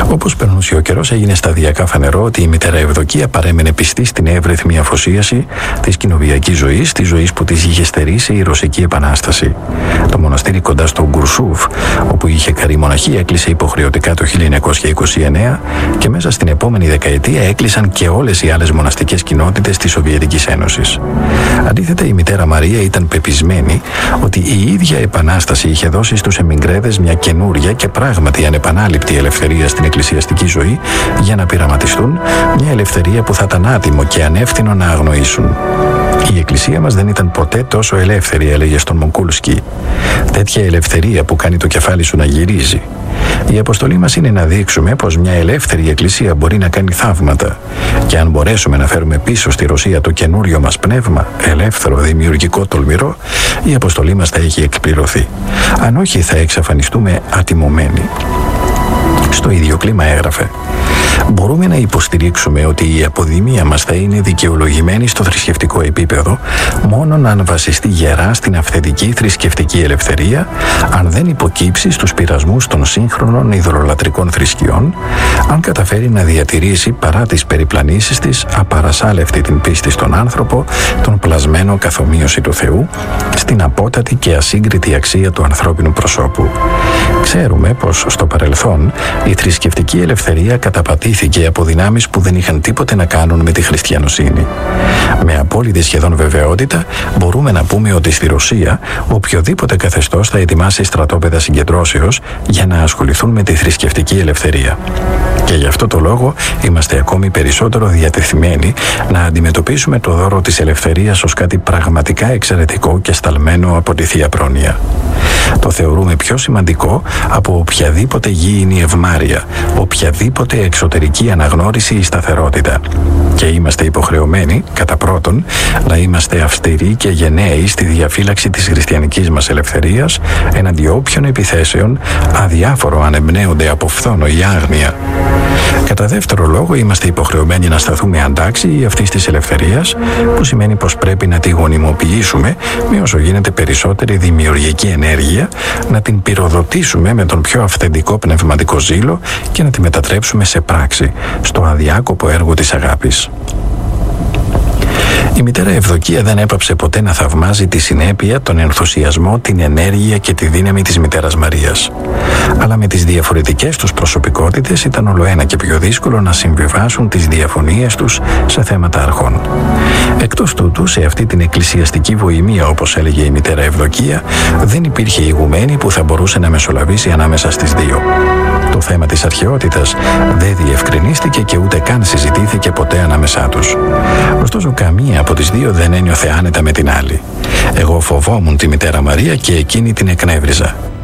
Όπως περνούσε ο καιρός, έγινε σταδιακά φανερό ότι η μητέρα Ευδοκία παρέμενε πιστή στην εύρυθμη αφοσίαση της κοινοβιακής ζωής, της ζωής που της είχε στερήσει η Ρωσική Επανάσταση. Το μοναστήρι κοντά στο Γκουρσούφ, όπου είχε καρεί μοναχή, έκλεισε υποχρεωτικά το 1929 και μέσα στην επόμενη δεκαετία έκλεισαν και όλες οι άλλες μοναστικές κοινότητες της Σοβιετικής Ένωσης. Αντίθετα, η μητέρα Μαρία ήταν πεπισμένη ότι η ίδια Επανάσταση είχε δώσει στους εμιγκρέδες μια καινούρια και πράγματι ανεπανάληπτη ελευθερία στην εκκλησιαστική ζωή για να πειραματιστούν, μια ελευθερία που θα ήταν άτιμο και ανεύθυνο να αγνοήσουν. Η εκκλησία μας δεν ήταν ποτέ τόσο ελεύθερη, έλεγε στον Μοκούλσκι. Τέτοια ελευθερία που κάνει το κεφάλι σου να γυρίζει. Η αποστολή μας είναι να δείξουμε πως μια ελεύθερη εκκλησία μπορεί να κάνει θαύματα. Και αν μπορέσουμε να φέρουμε πίσω στη Ρωσία το καινούριο μας πνεύμα, ελεύθερο, δημιουργικό, τολμηρό, η αποστολή μας θα έχει εκπληρωθεί. Αν όχι, θα εξαφανιστούμε ατιμωμένοι. Στο ίδιο κλίμα έγραφε: μπορούμε να υποστηρίξουμε ότι η αποδημία μας θα είναι δικαιολογημένη στο θρησκευτικό επίπεδο μόνον αν βασιστεί γερά στην αυθεντική θρησκευτική ελευθερία, αν δεν υποκύψει στους πειρασμούς των σύγχρονων ιδωλολατρικών θρησκειών, αν καταφέρει να διατηρήσει παρά τις περιπλανήσεις της απαρασάλευτη την πίστη στον άνθρωπο, τον πλασμένο καθομοίωση του Θεού, στην απότατη και ασύγκριτη αξία του ανθρώπινου προσώπου. Ξέρουμε πως στο παρελθόν η θρησκευτική ελευθερία καταπατήθηκε από δυνάμεις που δεν είχαν τίποτε να κάνουν με τη χριστιανοσύνη. Με απόλυτη σχεδόν βεβαιότητα μπορούμε να πούμε ότι στη Ρωσία οποιοδήποτε καθεστώς θα ετοιμάσει στρατόπεδα συγκεντρώσεως για να ασχοληθούν με τη θρησκευτική ελευθερία. Και γι' αυτό το λόγο είμαστε ακόμη περισσότερο διατεθειμένοι να αντιμετωπίσουμε το δώρο της ελευθερίας ως κάτι πραγματικά εξαιρετικό και σταλμένο από τη Θεία Πρόνοια. Το θεωρούμε πιο σημαντικό από οποιαδήποτε γήινη ευμάρεια, οποιαδήποτε εξωτερική αναγνώριση ή σταθερότητα. Και είμαστε υποχρεωμένοι, κατά πρώτον, να είμαστε αυστηροί και γενναίοι στη διαφύλαξη της χριστιανικής μας ελευθερίας εναντί όποιων επιθέσεων, αδιάφορο αν εμπνέονται από φθόνο ή άγνοια. Κατά δεύτερο λόγο, είμαστε υποχρεωμένοι να σταθούμε αντάξιοι αυτής της ελευθερίας, που σημαίνει πως πρέπει να τη γονιμοποιήσουμε με όσο γίνεται περισσότερη δημιουργική ενέργεια, να την πυροδοτήσουμε με τον πιο αυθεντικό πνευματικό ζήλο και να τη μετατρέψουμε σε πράξη, στο αδιάκοπο έργο της αγάπης. Η μητέρα Ευδοκία δεν έπαψε ποτέ να θαυμάζει τη συνέπεια, τον ενθουσιασμό, την ενέργεια και τη δύναμη της μητέρας Μαρίας. Αλλά με τις διαφορετικές τους προσωπικότητες ήταν ολοένα και πιο δύσκολο να συμβιβάσουν τις διαφωνίες τους σε θέματα αρχών. Εκτός τούτου, σε αυτή την εκκλησιαστική βοημία, όπως έλεγε η μητέρα Ευδοκία, δεν υπήρχε ηγουμένη που θα μπορούσε να μεσολαβήσει ανάμεσα στις δύο. Το θέμα της αρχαιότητας δεν διευκρινίστηκε και ούτε καν συζητήθηκε ποτέ ανάμεσά τους. Ωστόσο, καμία από τις δύο δεν ένιωθε άνετα με την άλλη. Εγώ φοβόμουν τη μητέρα Μαρία και εκείνη την εκνεύριζα.